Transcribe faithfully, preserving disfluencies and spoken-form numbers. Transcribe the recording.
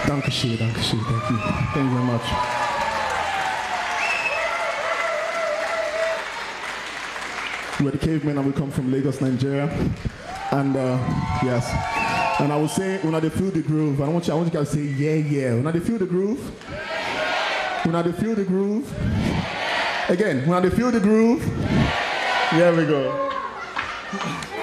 Dankeschön, Dankeschön, thank you. Thank you very much. We're the Cavemen and we come from Lagos, Nigeria. And uh, yes, and I will say, when I feel the groove, I want you, I want you guys to say, yeah, yeah. When I feel the groove, when I feel the groove, again, when I feel the groove, here we go.